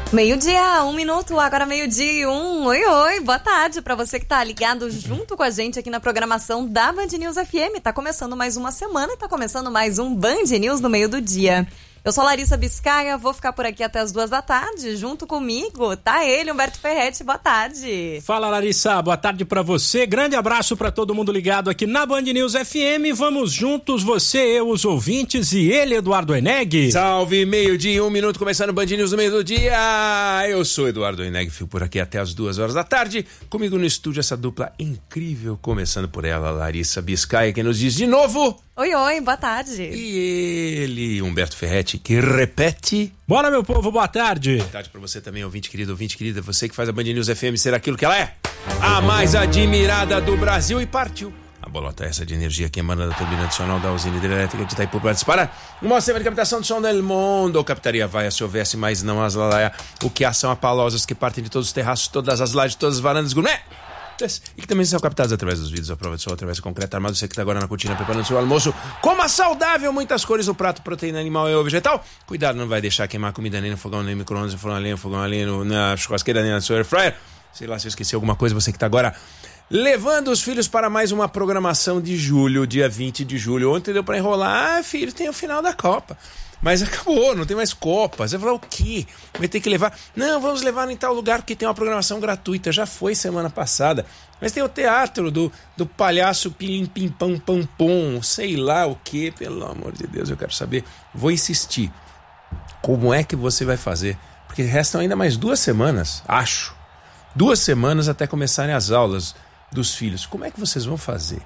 Meio-dia, 1 minuto, agora meio-dia e 1. Oi, boa tarde pra você que tá ligado junto com a gente aqui na programação da Band News FM. Tá começando mais uma semana e tá começando mais um Band News no meio do dia. Eu sou Larissa Biscaia, vou ficar por aqui até as 2 da tarde. Junto comigo tá ele, Humberto Ferretti. Boa tarde. Fala, Larissa. Boa tarde pra você. Grande abraço pra todo mundo ligado aqui na Band News FM. Vamos juntos, você, eu, os ouvintes e ele, Eduardo Eneg. Salve, meio-dia e 1 minuto, começando o Band News no meio do dia. Eu sou Eduardo Eneg, fico por aqui até as 2 horas da tarde. Comigo no estúdio essa dupla incrível, começando por ela, Larissa Biscaia, que nos diz de novo... Oi, boa tarde. E ele, Humberto Ferretti, que repete... Bora, meu povo, boa tarde. Boa tarde pra você também, ouvinte querida, você que faz a Band News FM ser aquilo que ela é. A mais admirada do Brasil, e partiu. A bolota essa de energia que emana da turbina adicional da usina hidrelétrica de Itaipu para disparar. Uma semana de captação do som del mundo. Captaria vai, se houvesse, mas não as lalaia. O que há são apalosas que partem de todos os terraços, todas as lajes, todas as varandas gourmet. E que também são captados através dos vídeos, a prova de sol, através do concreto armado. Você que está agora na cortina preparando seu almoço. Coma saudável, muitas cores, o prato, proteína animal e ou vegetal. Cuidado, não vai deixar queimar comida nem no fogão, nem no micro-ondas, fogão ali na churrasqueira, nem na sua air fryer. Sei lá se eu esqueci alguma coisa, você que está agora levando os filhos para mais uma programação de julho, dia 20 de julho. Ontem deu para enrolar, filho, tem o final da Copa. Mas acabou, não tem mais Copa. Você vai falar o quê? Vai ter que levar... Não, vamos levar em tal lugar porque tem uma programação gratuita. Já foi semana passada. Mas tem o teatro do palhaço pilim pim pam pam pom. Sei lá o quê. Pelo amor de Deus, eu quero saber. Vou insistir. Como é que você vai fazer? Porque restam ainda mais 2 semanas, acho. 2 semanas até começarem as aulas dos filhos. Como é que vocês vão fazer?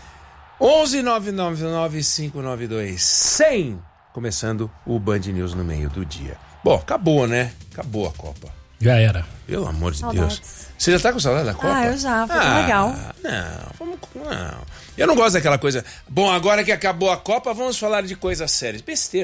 11-999-592-100. Começando o Band News no meio do dia. Bom, acabou, né? Acabou a Copa. Já era. Pelo amor de Saudades. Deus. Você já tá com saudade da Copa? Eu já, foi legal. Não. Eu não gosto daquela coisa... Bom, agora que acabou a Copa, vamos falar de coisas sérias. Besteira.